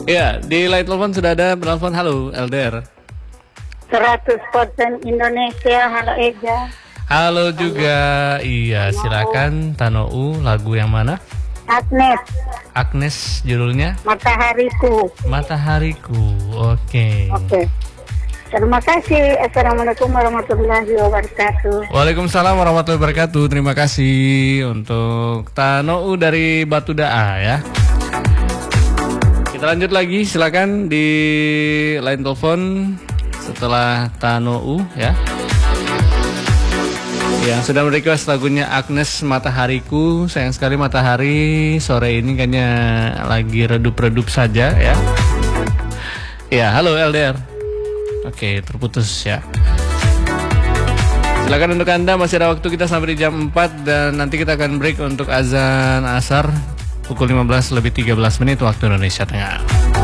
Ya, di line telepon sudah ada penelpon. Halo, LDR. 100% Indonesia. Halo Eja. Halo juga. Iya, silakan Tanou, lagu yang mana? Agnes. Agnes, judulnya? Matahariku. Matahariku. Oke. Oke. Terima kasih. Assalamualaikum warahmatullahi wabarakatuh. Waalaikumsalam warahmatullahi wabarakatuh. Terima kasih untuk Tanou dari Batu Daa ya. Kita lanjut lagi, silakan di line telepon setelah Tanou ya. Yang sudah merequest lagunya Agnes Matahariku. Sayang sekali matahari sore ini kayaknya lagi redup-redup saja ya. Ya, halo LDR. Oke, terputus ya. Silakan untuk Anda, masih ada waktu kita sampai di jam 4 dan nanti kita akan break untuk azan asar pukul 15 lebih 13 menit waktu Indonesia Tengah.